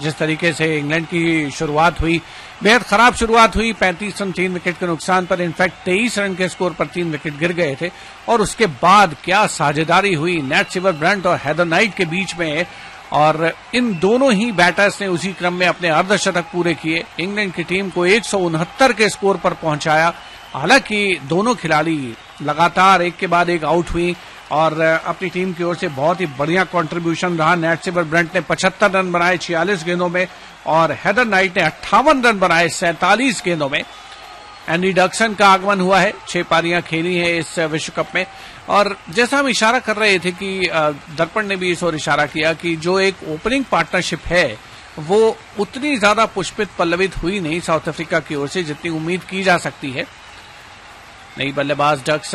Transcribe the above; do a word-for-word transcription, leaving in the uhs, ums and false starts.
जिस तरीके से इंग्लैंड की शुरुआत हुई, बेहद खराब शुरुआत हुई। पैंतीस रन तीन विकेट के नुकसान पर, इनफैक्ट तेईस रन के स्कोर पर तीन विकेट गिर गए थे। और उसके बाद क्या साझेदारी हुई नैट सिमरब्रंट और हेदर नाइट के बीच में, और इन दोनों ही बैटर्स ने उसी क्रम में अपने अर्धशतक पूरे किए, इंग्लैंड की टीम को एक सौ उनहत्तर के स्कोर पर पहुंचाया। हालांकि दोनों खिलाड़ी लगातार एक के बाद एक आउट हुई और अपनी टीम की ओर से बहुत ही बढ़िया कंट्रीब्यूशन रहा। नैट सिमरब्रंट ने पचहत्तर रन बनाए छियालीस गेंदों में और हेदर नाइट ने अट्ठावन रन बनाए सैंतालीस गेंदों में। एंडी डक्सन का आगमन हुआ है, छह पारियां खेली हैं इस विश्व कप में। और जैसा हम इशारा कर रहे थे कि दर्पण ने भी इस ओर इशारा किया कि जो एक ओपनिंग पार्टनरशिप है वो उतनी ज्यादा पुष्पित पल्लवित हुई नहीं साउथ अफ्रीका की ओर से जितनी उम्मीद की जा सकती है। नई बल्लेबाज डक्सन